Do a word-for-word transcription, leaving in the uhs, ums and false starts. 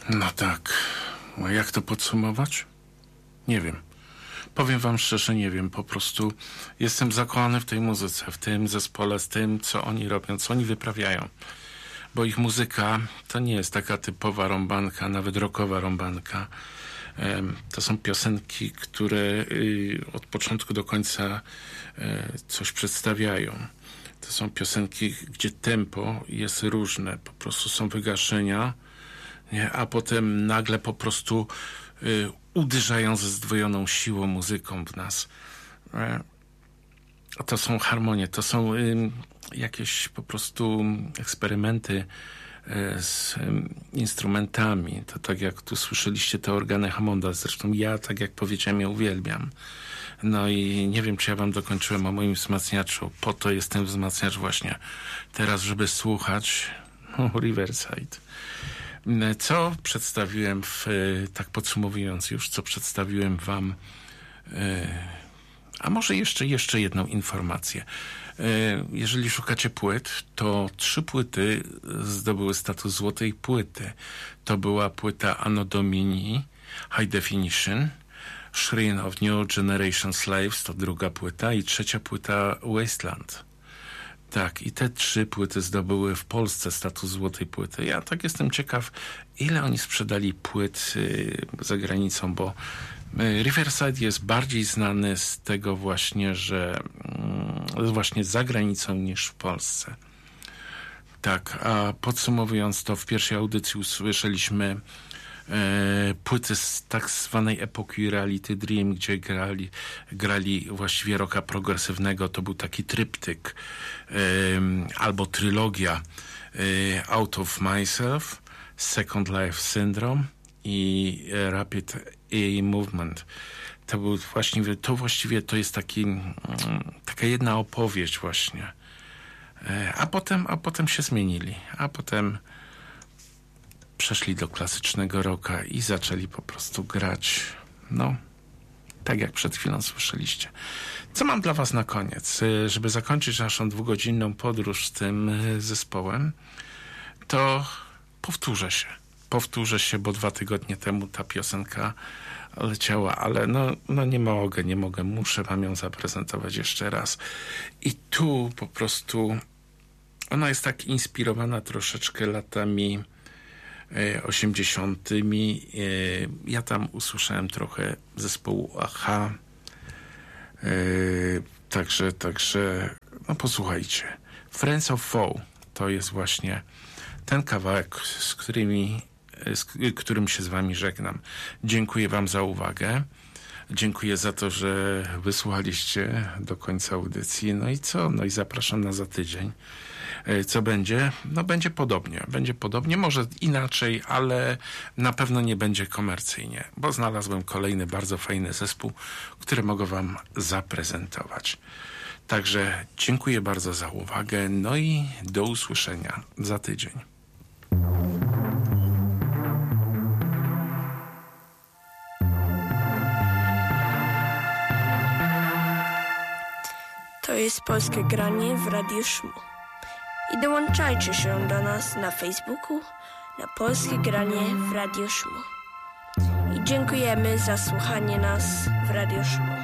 No tak. A jak to podsumować? Nie wiem. Powiem wam szczerze, nie wiem. Po prostu jestem zakochany w tej muzyce, w tym zespole, z tym, co oni robią, co oni wyprawiają. Bo ich muzyka to nie jest taka typowa rąbanka, nawet rockowa rąbanka. To są piosenki, które od początku do końca coś przedstawiają. To są piosenki, gdzie tempo jest różne. Po prostu są wygaszenia, nie? A potem nagle po prostu y, uderzają ze zdwojoną siłą muzyką w nas. E, to są harmonie, to są y, jakieś po prostu eksperymenty y, z y, instrumentami. To tak jak tu słyszeliście te organy Hammonda. Zresztą ja, tak jak powiedziałem, je uwielbiam. No i nie wiem, czy ja wam dokończyłem o moim wzmacniaczu. Po to jest ten wzmacniacz właśnie teraz, żeby słuchać o, Riverside. Co przedstawiłem, w, tak podsumowując już, co przedstawiłem wam, a może jeszcze, jeszcze jedną informację. Jeżeli szukacie płyt, to trzy płyty zdobyły status złotej płyty. To była płyta Anno Domini, High Definition, Shrine of New Generation Slaves, to druga płyta, i trzecia płyta Wasteland. Tak, i te trzy płyty zdobyły w Polsce status złotej płyty. Ja tak jestem ciekaw, ile oni sprzedali płyt y, za granicą, bo y, Riverside jest bardziej znany z tego właśnie, że y, właśnie za granicą niż w Polsce. Tak, a podsumowując to, w pierwszej audycji usłyszeliśmy E, płyty z tak zwanej epoki Reality Dream, gdzie grali, grali właściwie rocka progresywnego. To był taki tryptyk e, albo trylogia e, Out of Myself, Second Life Syndrome i e, Rapid Eye Movement. To był właściwie, to właściwie to jest taki, mm, taka jedna opowieść właśnie. E, a potem, a potem się zmienili, a potem przeszli do klasycznego rocka i zaczęli po prostu grać, no, tak jak przed chwilą słyszeliście. Co mam dla was na koniec? Żeby zakończyć naszą dwugodzinną podróż z tym zespołem, to powtórzę się. Powtórzę się, bo dwa tygodnie temu ta piosenka leciała, ale no, no nie mogę, nie mogę. Muszę wam ją zaprezentować jeszcze raz. I tu po prostu ona jest tak inspirowana troszeczkę latami osiemdziesiątymi. Ja tam usłyszałem trochę zespołu Aha. Także, także, no posłuchajcie. Friends of Foe to jest właśnie ten kawałek, z którymi, z którym się z wami żegnam. Dziękuję wam za uwagę. Dziękuję za to, że wysłuchaliście do końca audycji. No i co? No i zapraszam na za tydzień. Co będzie? No będzie podobnie. Będzie podobnie, może inaczej, ale na pewno nie będzie komercyjnie, bo znalazłem kolejny bardzo fajny zespół, który mogę wam zaprezentować. Także dziękuję bardzo za uwagę, no i do usłyszenia za tydzień. To jest Polskie Granie w Radiu Szmu. I dołączajcie się do nas na Facebooku, na Polskie Granie w Radiu Szmu. I dziękujemy za słuchanie nas w Radiu Szmu.